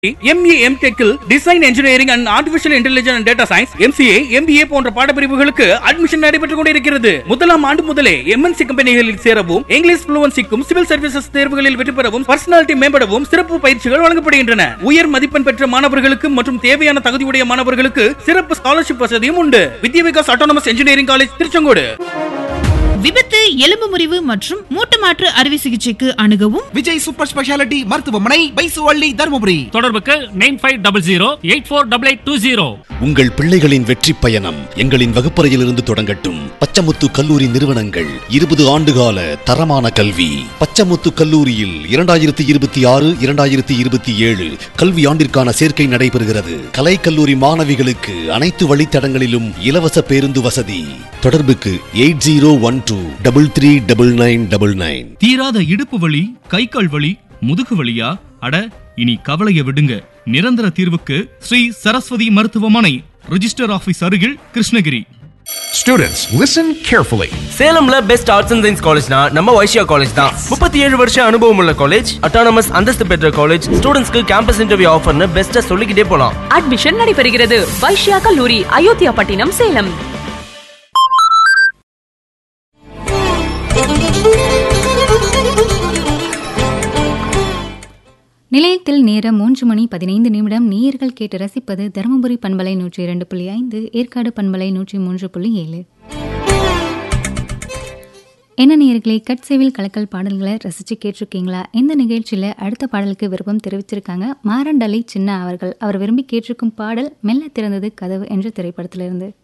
ME MTech design engineering and artificial intelligence and data science, MCA, MBA போன்ற பாடப்பிரிவுகளுக்கு admission நடைபெற்றுக் கொண்டிருக்கிறது. முதலாம் ஆண்டு முதலே MNC கம்பெனிகளில் சேரவும், இங்கிலீஷ் ஃப்ளூவன்சிக்கும், சிவில் சர்வீசஸ் தேர்வுகளில் வெற்றி பெறவும், பர்சனாலிட்டி மேம்படவும் சிறப்பு பயிற்சிகள் வழங்கப்படுகின்றன. உயர் மதிப்பெண் பெற்ற மாணவர்களுக்கு மற்றும் தேவையான தகுதியுடைய மாணவர்களுக்கு சிறப்பு ஸ்காலர்ஷிப் வசதியும் உண்டு. வித்யா Vikas autonomous engineering college, Tiruchengode. விபத்து, எலும்பு முறிவு மற்றும் மூட்டு மாற்று அறுவை சிகிச்சைக்கு அணுகவும் விஜய் சூப்பர் ஸ்பெஷாலிட்டி மருத்துவமனை, பைசுவள்ளி, தருமபுரி. தொடர்புக்கு 9500848820. உங்கள் பிள்ளைகளின் வெற்றி பயணம் எங்களின் வகுப்பறையிலிருந்து தொடங்கட்டும். பச்சமுத்து கல்லூரி நிறுவனங்கள் 20 ஆண்டுகால தரமான கல்வி. பச்சமுத்து கல்லூரியில் 2026-2027 கல்வி ஆண்டிற்கான சேர்க்கை நடைபெறுகிறது. கலை கல்லூரி மாணவிகளுக்கு அனைத்து வழித்தடங்களிலும் இலவச பேருந்து வசதி. தொடர்புக்கு 8012339999. தீராத இடுப்பு வலி, கை கால் வலி, முதுகு வலியா? அட, இனி கவலைய விடுங்க. நிரந்தர தீர்வுக்கு ஸ்ரீ சரஸ்வதி மருத்துவமனை, ரிஜிஸ்டர் ஆபீஸ் அருகில், Krishnagiri. Students, listen carefully. சேலம்ல best arts and science காலேஜ்னா நம்ம வைஷ்யா காலேஜ் தான். 37 வருஷம் அனுபவம் உள்ள காலேஜ், அட்டானமஸ் அந்தஸ்து பெற்ற காலேஜ், ஸ்டூடெண்ட்ஸ்க்கு கேம்பஸ் இன்டர்வியூ ஆஃபர்னு பெஸ்ட்டா சொல்லிக்கிட்டே போலாம். அட்மிஷன் நடைபெறுகிறது. வைஷ்யா கல்லூரி, அயோத்தியா பட்டினம், சேலம். நிலையத்தில் நேரம் 3:15 நேயர்கள் கேட்டு ரசிப்பது தருமபுரி பண்பலை 102.5, ஏற்காடு பண்பலை 103.7. என்ன நேயர்களே, கட்சேவில் கலக்கல் பாடல்களை ரசிச்சு கேட்டிருக்கீங்களா? இந்த நிகழ்ச்சியில் அடுத்த பாடலுக்கு விருப்பம் தெரிவிச்சிருக்காங்க மாரண்டலி சின்ன அவர்கள். அவர் விரும்பி கேட்டிருக்கும் பாடல் மெல்ல திறந்தது கதவு என்ற திரைப்படத்திலிருந்து.